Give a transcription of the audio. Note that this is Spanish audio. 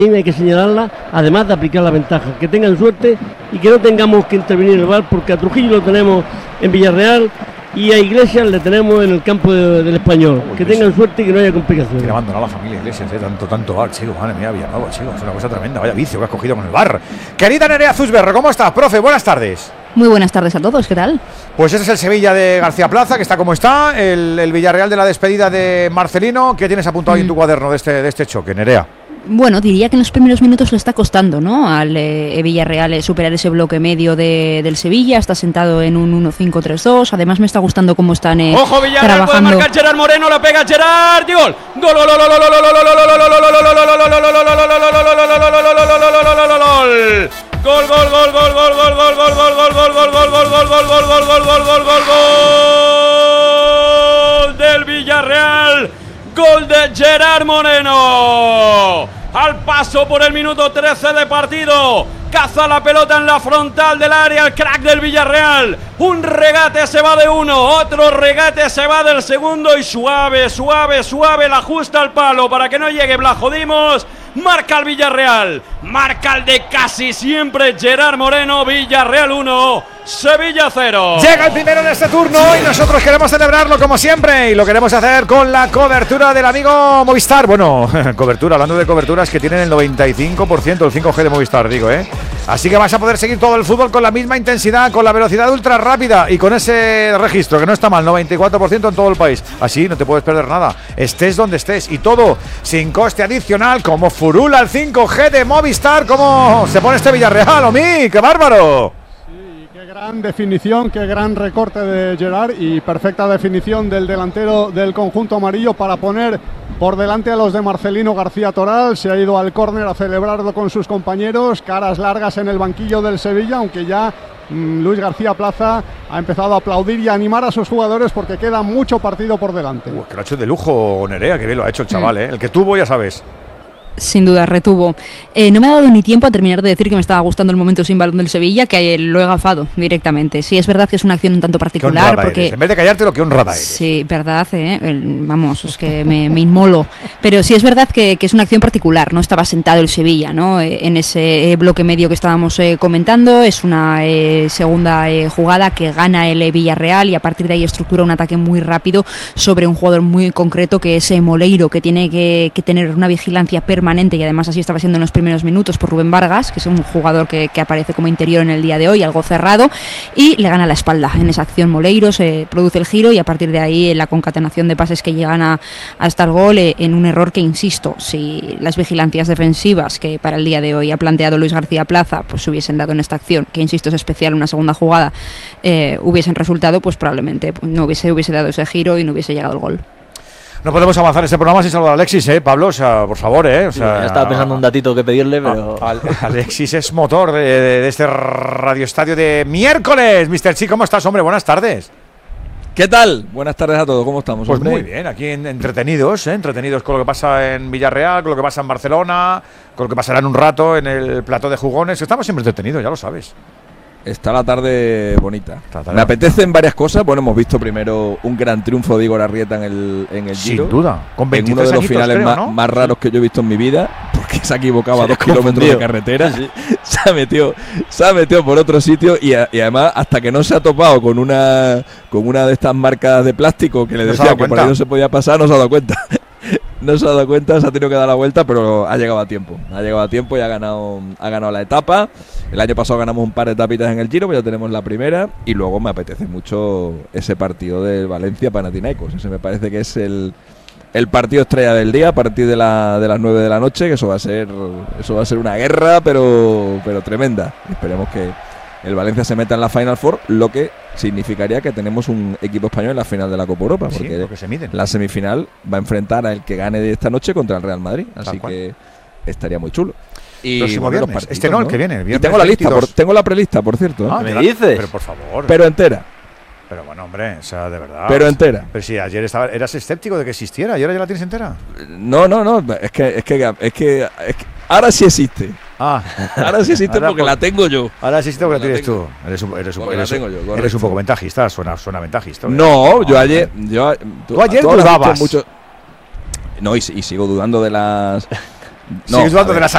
hay que señalarla, además de aplicar la ventaja, que tengan suerte y que no tengamos que intervenir el VAR, porque a Trujillo lo tenemos en Villarreal y a Iglesias le tenemos en el campo del Español. Que tengan suerte y que no haya complicaciones. Quiere abandonar a la familia Iglesias, tanto VAR, chico, madre mía, Villalba, chico, es una cosa tremenda, vaya vicio que has cogido con el VAR. Querida Nerea Zusberro, ¿cómo estás, profe? Buenas tardes. Muy buenas tardes a todos, ¿qué tal? Pues ese es el Sevilla de García Plaza, que está como está, el Villarreal de la despedida de Marcelino. ¿Qué tienes apuntado ahí en tu cuaderno de este choque, Nerea? Bueno, diría que en los primeros minutos le está costando, ¿no?, al Villarreal superar ese bloque medio del Sevilla. Está sentado en un 1-5-3-2. Además me está gustando cómo están ¡Ojo, Villarreal trabajando. Puede marcar Gerard Moreno, la pega Gerard, gol. Gol, gol, gol, gol, gol, gol, gol, gol, gol, gol, gol, gol del Villarreal. Gol de Gerard Moreno. Al paso por el minuto 13 de partido. Caza la pelota en la frontal del área el crack del Villarreal. Un regate se va de uno, otro regate se va del segundo y suave la ajusta al palo para que no llegue Blajodimos. Marca el Villarreal, marca el de casi siempre Gerard Moreno. Villarreal 1, Sevilla 0. Llega el primero de este turno y nosotros queremos celebrarlo como siempre y lo queremos hacer con la cobertura del amigo Movistar. Bueno, cobertura, hablando de coberturas que tienen el 95% el 5G de Movistar, digo, Así que vas a poder seguir todo el fútbol con la misma intensidad, con la velocidad ultra rápida y con ese registro que no está mal, 94% en todo el país. Así no te puedes perder nada, estés donde estés y todo sin coste adicional, como furula el 5G de Movistar. ¿Cómo se pone este Villarreal, Omi? ¡Qué bárbaro! Sí, qué gran definición, qué gran recorte de Gerard y perfecta definición del delantero del conjunto amarillo para poner por delante a los de Marcelino García Toral. Se ha ido al córner a celebrarlo con sus compañeros, caras largas en el banquillo del Sevilla, aunque ya Luis García Plaza ha empezado a aplaudir y a animar a sus jugadores porque queda mucho partido por delante. Que lo ha hecho de lujo Nerea, que bien lo ha hecho el chaval, el que tuvo, ya sabes. Sin duda, retuvo. No me ha dado ni tiempo a terminar de decir que me estaba gustando el momento sin balón del Sevilla, que lo he agafado directamente. Sí, es verdad que es una acción un tanto particular. Porque en vez de callarte, lo que honrada eres. Sí, verdad, vamos, es que me inmolo. Pero sí es verdad que es una acción particular, ¿no? Estaba sentado el Sevilla, ¿no?, en ese bloque medio que estábamos comentando. Es una segunda jugada que gana el Villarreal y a partir de ahí estructura un ataque muy rápido sobre un jugador muy concreto que es Moleiro, que tiene que tener una vigilancia permanente, y además así estaba siendo en los primeros minutos por Rubén Vargas, que es un jugador que aparece como interior en el día de hoy, algo cerrado, y le gana la espalda en esa acción Moleiro, se produce el giro y a partir de ahí la concatenación de pases que llegan hasta el gol, en un error que, insisto, si las vigilancias defensivas que para el día de hoy ha planteado Luis García Plaza pues hubiesen dado en esta acción, que insisto es especial, una segunda jugada, hubiesen resultado, pues probablemente no hubiese dado ese giro y no hubiese llegado el gol. No podemos avanzar este programa sin saludar a Alexis, Pablo, o sea, por favor, O sea, ya estaba pensando un datito que pedirle, pero... Alexis es motor de este radioestadio de miércoles. Mr. Chi, ¿cómo estás, hombre? Buenas tardes. ¿Qué tal? Buenas tardes a todos, ¿cómo estamos, Pues hombre? muy bien, aquí entretenidos con lo que pasa en Villarreal, con lo que pasa en Barcelona, con lo que pasará en un rato en el plató de jugones. Estamos siempre entretenidos, ya lo sabes. Está la tarde bonita. Me apetecen varias cosas. Bueno, hemos visto primero un gran triunfo de Igor Arrieta en el Giro. Sin duda. Con 23 en uno de los finales creo, ¿no? más raros que yo he visto en mi vida, porque se ha equivocado a 2 kilómetros de carretera. Sí. Se ha metido por otro sitio y además hasta que no se ha topado con una de estas marcas de plástico que le decía que por ahí no se podía pasar, no se ha dado cuenta. No se ha dado cuenta, se ha tenido que dar la vuelta, pero ha llegado a tiempo. Y ha ganado la etapa. El año pasado ganamos un par de etapitas en el Giro, pues ya tenemos la primera. Y luego me apetece mucho ese partido de Valencia-Panathinaikos. Ese me parece que es el partido estrella del día a partir de las 9 de la noche, que eso va a ser una guerra, pero tremenda. Esperemos que el Valencia se meta en la Final Four, lo que significaría que tenemos un equipo español en la final de la Copa Europa, porque la semifinal va a enfrentar al que gane de esta noche contra el Real Madrid, así que estaría muy chulo. Y próximo viernes, el que viene, el viernes. Y tengo la lista, tengo la prelista, por cierto. ¿Qué me dices? Pero por favor. Pero entera. Pero bueno, hombre, o sea, de verdad. Pero entera. Pero si ayer eras escéptico de que existiera y ahora ya la tienes entera. No, es que ahora sí existe. Ahora sí existe porque la tengo yo. Ahora sí existe porque la tienes tú. Eres un poco ventajista, suena ventajista. No, yo ayer. Tú ayer dudabas. No, y sigo dudando de las. Sigues dudando de las